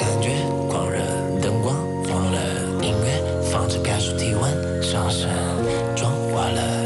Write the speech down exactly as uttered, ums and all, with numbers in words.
感觉，狂热灯光，慌了音乐，放着开始体温上升，妆化了。